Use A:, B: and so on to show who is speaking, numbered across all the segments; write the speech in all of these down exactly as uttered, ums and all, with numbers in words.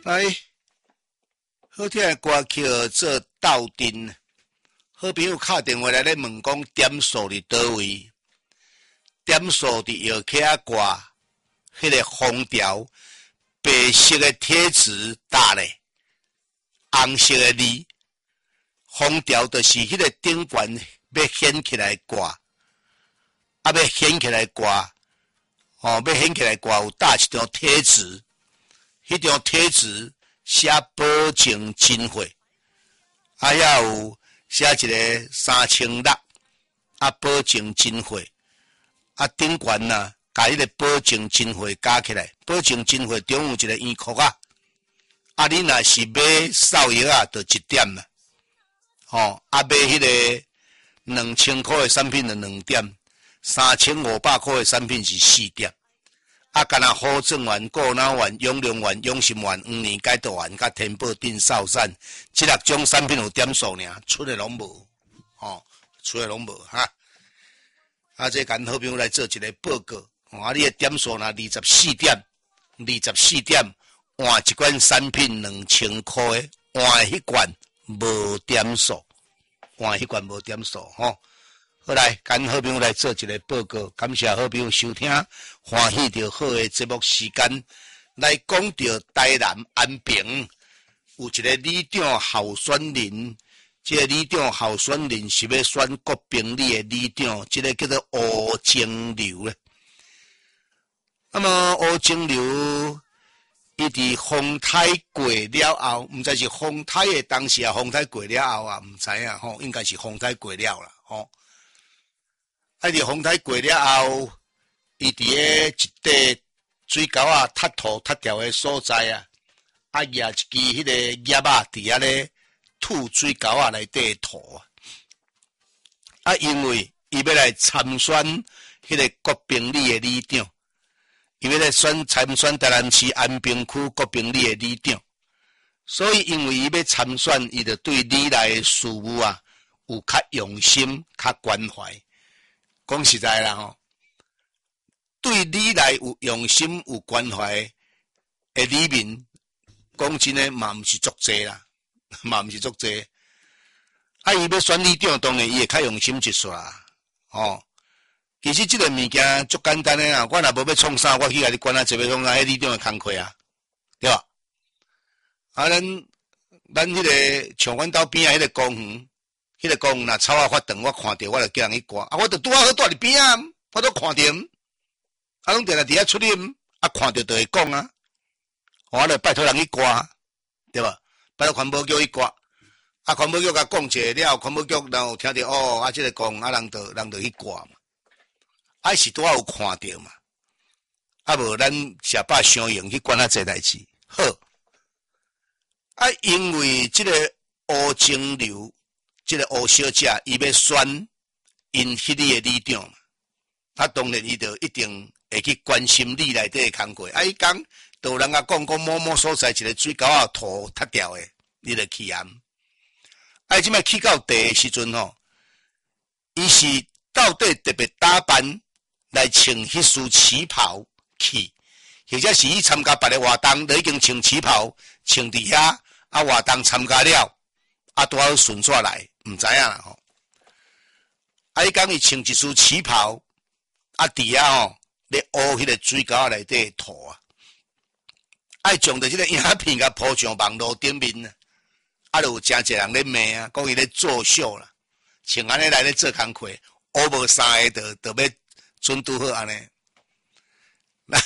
A: 来，好听的歌叫做斗阵。好朋友打电话来咧问讲点数伫倒位？点数伫药徛挂，迄个封条，白色的贴纸搭咧，红色的字，封条就是迄个顶悬要掀起来挂，啊要掀起来挂，哦要掀起来挂有搭一张贴纸。迄张贴纸写保证真货，啊遐有写一个三千六，啊保证真货，啊顶悬呐，甲迄个保证真货加起来，保证真货中有一个圆箍啊，啊你若是买扫药啊，就一点啦，吼、哦，啊买迄个两千块的产品就两点，三千五百块的产品是四点。啊，干那好正丸、过脑丸、永良丸、永心丸、黄年解毒丸、甲天宝定少散，即六种产品有点数尔，出的拢无，吼、哦，出的拢无哈。啊，这跟好朋友来做一个报告，哦、啊，你的点数若二十四点，二十四点换一罐产品两千块的，换迄罐无点数，换迄罐无点数，吼、哦。好来，跟好朋友来做一个报告，感谢好朋友收听，欢喜着好的节目时间，来讲到台南安平有一个里长候选人，这个里长候选人是要选国宾里的里长，这个叫做吴清流咧。那么吴清流，伊伫风台过了后，毋知是风台的当时啊，风台过了后啊，毋知影吼，应该是风台过了啦，吼。啊！伫风台过了后，伊伫个一块水沟啊塌土塌掉的所在啊，啊举一支迄个叶啊，伫遐咧吐水沟啊内底吐啊。啊，因为伊要来参选迄个国宾里的里长，伊要来选参选台南市安平区国宾里的里长，所以因为伊要参选，伊就对里内的事务啊有较用心、较关怀。讲实在啦吼，对里内有用心有关怀的里民，讲真诶嘛毋是足济啦，嘛毋是足济。啊，伊要选里长，当然伊会较用心一撮啦，吼。其实即个物件足简单诶啦，我若无要创啥，我去甲你管啊，这边讲啊，迄里长诶工课啊，对吧？啊，咱咱迄个像阮兜边啊，迄个公园。迄个公园若草啊发长，我看到我就叫人去刮，啊，我就拄啊好住伫边啊，我都看到，啊，拢定定伫遐出啉，啊，看到就会讲啊，我就拜托人去刮，对吧？拜托环保局去刮，啊，环保局甲讲者了，环保局然后听到哦，啊，即、這个讲，啊，人就人就去刮嘛，啊，是拄啊有看到嘛，啊，无咱下把相用去管啊这代志，好，啊，因为即个乌清流。这个吴小姐，伊要选因迄里的里长嘛，啊，当然伊就一定会去关心里内底的工作。啊，伊讲，就有人甲讲讲某某所在一个水沟啊土塌掉的，你就去按。啊，即摆去到地的时阵吼，伊是到底特别打扮来穿迄束旗袍去，或者是伊参加别个活动，就已经穿旗袍穿伫遐，啊，活动参加了，啊，拄好顺续来。毋知影啦吼，啊！伊讲伊穿一束旗袍，啊，伫遐吼咧乌迄个水沟内底吐啊，爱将着即个影片甲铺上网络顶面啊，啊，就有真侪人咧骂啊，讲伊咧作秀啦，穿安尼来咧做工课，乌无衫个，就就要准拄好安尼，来，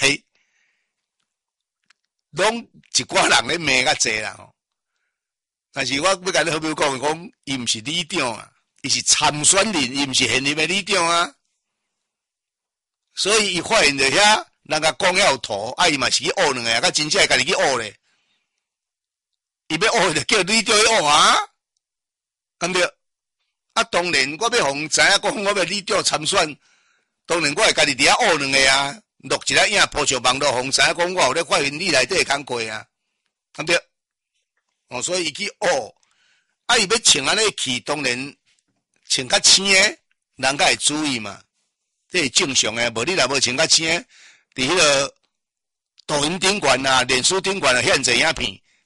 A: 拢一寡人咧骂较济啦吼。但是我要甲你好朋友讲，讲伊毋是里长啊，伊是参选人，伊毋是现任的里长啊。所以伊发现着遐人甲讲遐有图，啊伊嘛是去学两个啊，甲真正家己去学咧。伊要学就叫里长去学啊，对不对？啊，当然我要互知影讲我要里长参选，当然我会家己伫遐学两个啊，录一个影铺上网络，互知影讲我有咧发现里内底工课啊，对不对？哦，所以伊去学，啊，伊要穿安尼去，当然穿较青诶，人家会注意嘛，这是正常诶。无你若无穿较青诶，伫迄个抖音顶悬啊、脸书顶悬啊，遐侪影片，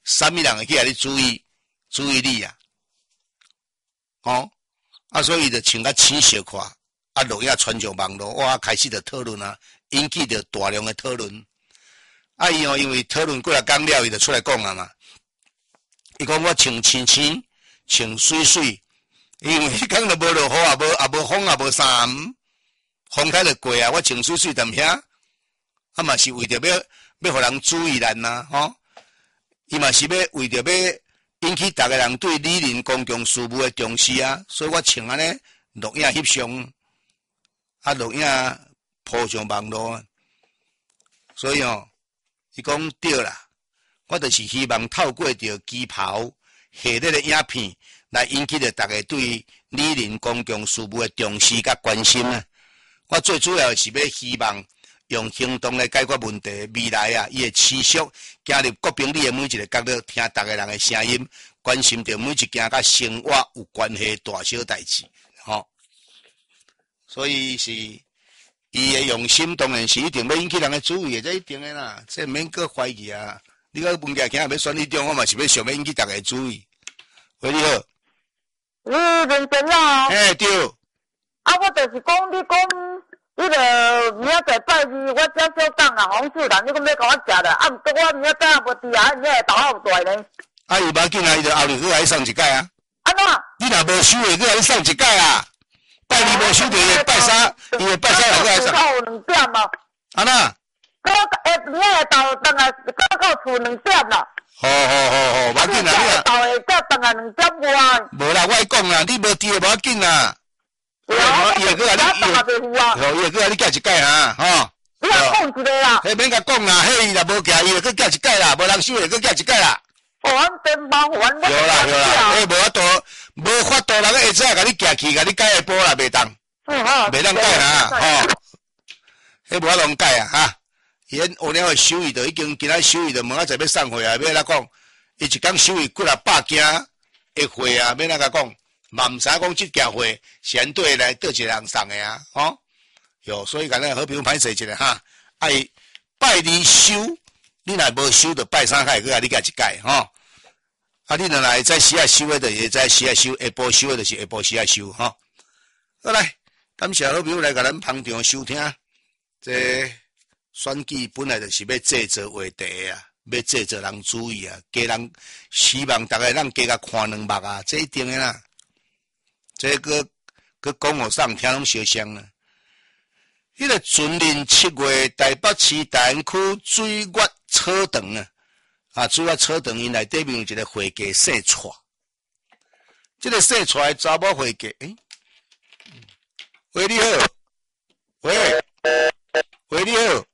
A: 啥物人会去互你注意注意你啊？哦，啊，所以就穿甲浅小看，啊，录影传上网络，哇，开始就讨论啊，引起着大量的讨论。啊，伊哦，因为讨论几啊讲了，伊就出来讲啊嘛。伊讲我穿青青，穿水水，因为迄讲就无落雨啊，无啊无风啊，无衫，风开就过啊，我穿水水踮遐，啊嘛是为着要要互人注意咱呐，吼。伊嘛是要为着要引起逐个人对李林公共事务的重视啊，所以我穿安尼录影翕相，啊录影铺上网络，所以哦。伊讲对啦，我就是希望透过着旗袍系列的影片，来引起着大家对李林公共事务的重视甲关心啊。我最主要是要希望用行动来解决问题，未来啊，伊会持续加入国平里的每一个角落，听大家人的声音，关心着每一件甲生活有关系大小代志，吼、哦。所以是。伊的用心当然是一定要引起人的注意，这一定的啦，这免搁怀疑啊！你个问家今日要选你中，我嘛是要想要引起大家注意。喂，你好。
B: 你认真啊？
A: 嘿，对。
B: 啊，我就是讲，你讲，迄个明仔载拜二，我只小讲啊，黄秀兰，你讲要甲我食的，啊，毋过我明仔载也无伫啊，你会头好大呢。
A: 啊，伊无要紧啊，伊就后日去来你送一届啊。
B: 安怎？
A: 你若无收的，去来你送一届啊。拜二无收着，伊会拜三，伊会拜三来过来送。
B: 到两点嘛。
A: 安那？
B: 我下明仔到等下到到厝两点啦。
A: 好好好好，无要紧啦，你啊。
B: 到下到等下两点外。
A: 无啦，我会讲啦，你无伫的无要紧啦。伊会过来你，伊会，吼，伊会过来你寄一届啊，吼。
B: 你若讲一个啦。
A: 迄免甲讲啦，迄伊若无寄，伊会去寄一届啦，无人收会去寄一届啦。
B: 哦，俺真麻烦。
A: 有啦有啦，迄无法度。无法度，人个下早甲你寄去，甲你改下波啦，袂当，袂当改啦，吼，迄无法通改啊，哈！伊迄有了收益就已经今仔收益就问啊，在要送货啊，要哪讲？伊一工收益几啊百件的货啊，要哪甲讲？嘛毋知讲即件货先对来倒一个人送的啊，吼！哟，所以讲咧，好朋友歹势一下哈，啊伊拜二收，你若无收，就拜三开去甲你寄一届，吼。啊！你若来在时啊收的，就会在时啊收；下晡收的，就是下晡时啊收，吼。好来，感谢好朋友来甲咱捧场收听。这选举本来就是要制造话题啊，要制造人注意啊，加人希望大家咱加甲看两目啊，这一定的啦。这个个讲互上听拢相像啊。迄个春临七月，台北市大安区水月草堂啊。啊，主要车等因内底面有一个会计姓蔡，这个姓蔡的查某会计，诶，喂你好，喂，喂你好，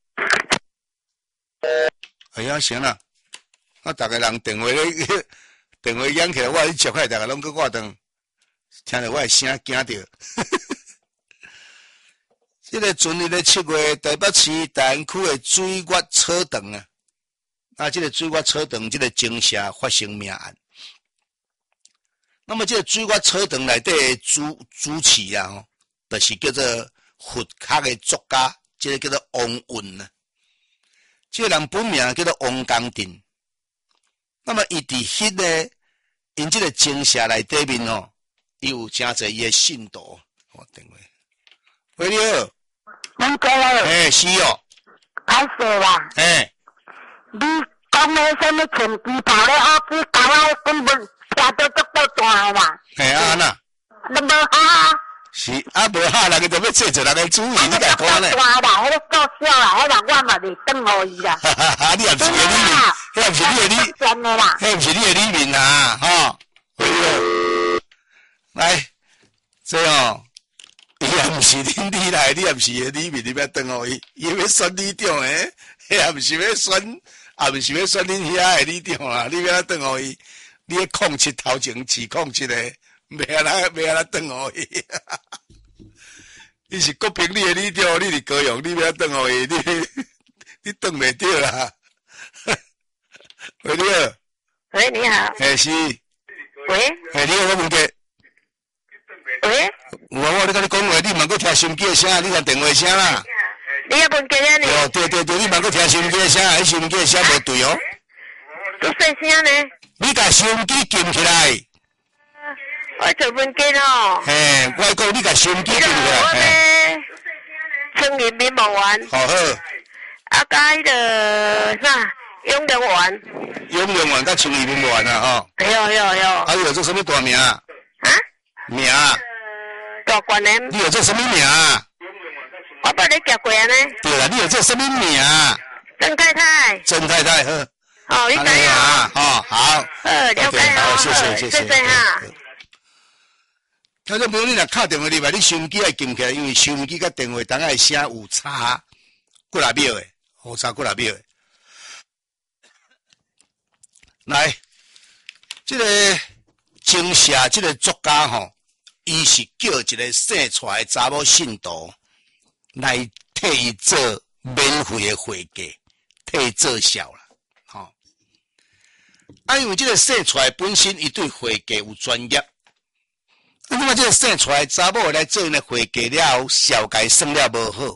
A: 哎呀行啦，啊，逐个人电话咧，电话响起来，我去接开，逐个拢去挂断，听着我的声惊着。这个春日的七月，台北市大安区的水月草堂啊。啊，这个水月草堂，这个惊吓发生命案。那么，这个水月草堂内底的主主持啊，吼，就是叫做佛学的作家，这个叫做王运啊。这个人本名叫做王公定。那么，伊伫迄个因这个惊吓内底面哦，伊有真侪伊的信徒。我电话，喂，你好，
B: 恁过来。
A: 诶，是哦。
B: 歹势啦。
A: 诶。
B: 你讲的什么穿旗袍咧？啊，去搞啊，根本写到足够大个啦。
A: 嘿啊那。
B: 你无哈？
A: 是啊，无哈，人个就要制造人个注意，你家看咧。
B: 大啦，迄个够小啦，迄人我嘛袂当互伊啦。
A: 哈哈哈，你也毋是个李面，迄也毋是你个李，
B: 真的啦，
A: 迄毋是你个李面啊，吼。来，这哦，伊也毋是恁李来，你也毋是个李面，你要当互伊，伊要选李长诶，迄也毋是要选。也毋是要选恁遐个李长啦，你要哪当互伊？你咧控七头前饲控七个，袂安那袂安那当互伊。伊是国平里的李长，你是高雄，你要哪当互伊？你你当袂着啦。喂，你好。
B: 喂，你好。
A: 诶，是。
B: 喂。
A: 诶，你好，我问者。
B: 喂。
A: 我我咧甲你讲话，你莫搁听手机的声，你听电话声啦。
B: 你要问几啊？你？
A: 哦，对对对，你莫搁听收音机的声，迄收音机的声无对哦。
B: 做细声呢？
A: 你甲收音机撳起来。
B: 我做文件哦。
A: 嘿，我讲你甲收音机撳起来。
B: 我咧，春园民望园。
A: 好好。
B: 啊，甲迄个啥，永良园。
A: 永良园甲春园民望园啊，吼。
B: 哎呦哎呦哎呦。
A: 啊，你有做什么大名啊？
B: 啊？
A: 名？
B: 大官的。
A: 你有做什么名啊？
B: 我捌咧夹过啊呢。
A: 对啦，你有做什么名啊？
B: 郑太太。
A: 郑太太，呵。
B: 哦，你知影啊？
A: 哦，好。
B: 呃，了解
A: 好，
B: 哦，
A: 谢谢谢谢。
B: 谢谢哈。
A: 听众朋友，你若敲电话入来，你收音机爱撳起来，因为收音机甲电话当下声有差，几若秒的，有差几若秒的。来，这个金社这个作家吼，伊是叫一个生出来的查某信徒来替伊做免费的会计，替伊做效啦，吼。啊，因为这个生出来本身伊对会计有专业。啊，你看这个生出来查某来做呢会计了后，小改算了无好，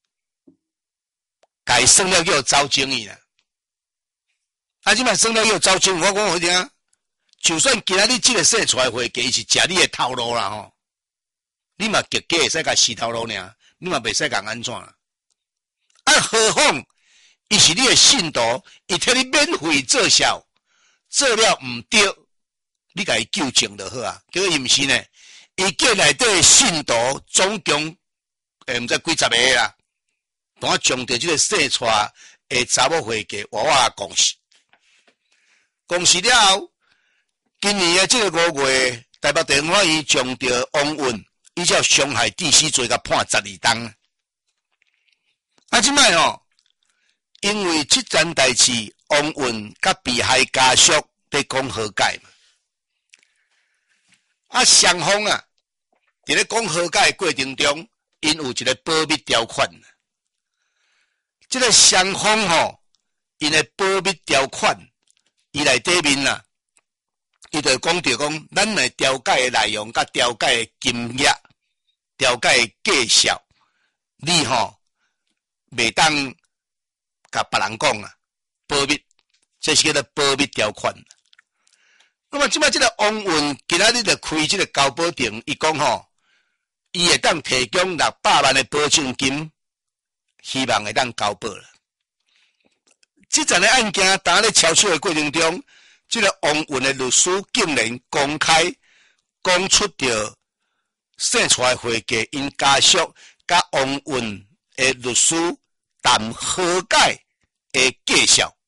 A: 改算了叫走精去啦。啊，即摆算了叫走精，我讲好听，就算今仔日这个生出来会计是食你的头路啦吼，你嘛结果会使甲死头路尔，你嘛袂使甲安怎啦？啊，何况伊是你的信徒，伊替你免费做效，做了毋对，你甲伊纠正就好啊。结果伊毋是呢。伊叫内底的信徒总共诶，毋知几十个啦，当将着即个生出诶查某会计娃娃公示，公示了后，今年诶即个五月，台北地方法院将着王运依照伤害致死罪甲判十二档。啊，即摆吼，因为即件代志，王运甲被害家属在讲和解嘛。啊，双方啊，伫咧讲和解过程中，因有一个保密条款。即、这个双方吼，因的保密条款，伊内底面啊，伊就讲着讲，咱来调解的内容甲调解的金额、调解的计数，你吼袂当甲别人讲啊，保密，这是叫做保密条款。那么即摆即个王运今仔日就开即个交保庭，伊讲吼，伊会当提供六百万的保证金，希望会当交保了。即阵的案件，当咧敲手的过程中，即、这个王运的律师竟然公开讲出着生出来会计因家属甲王运的律师谈和解的计数，